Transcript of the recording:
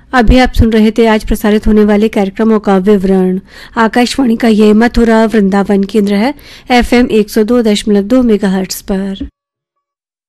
अभी आप सुन रहे थे आज प्रसारित होने वाले कार्यक्रमों का विवरण। आकाशवाणी का ये मथुरा वृंदावन केंद्र है FM 102.2 मेगाहर्ट्ज पर।